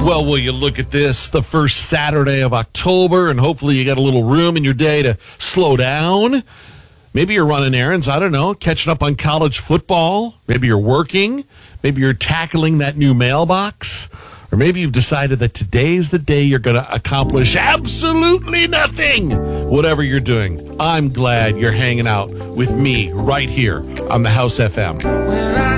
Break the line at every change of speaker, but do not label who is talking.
Well, will you look at this, the first Saturday of October, and hopefully you got a little room in your day to slow down. Maybe you're running errands, I don't know, catching up on college football. Maybe you're working. Maybe you're tackling that new mailbox. Or maybe you've decided that today's the day you're going to accomplish absolutely nothing. Whatever you're doing, I'm glad you're hanging out with me right here on the House FM.